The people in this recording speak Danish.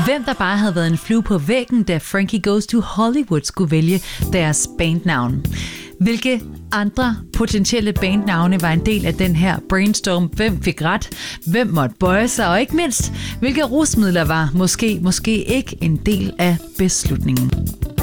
hvem der bare havde været en flue på væggen, da Frankie Goes to Hollywood skulle vælge deres bandnavn. Hvilke andre potentielle bandnavne var en del af den her brainstorm? Hvem fik ret? Hvem måtte bøje sig? Og ikke mindst, hvilke rusmidler var måske ikke en del af beslutningen?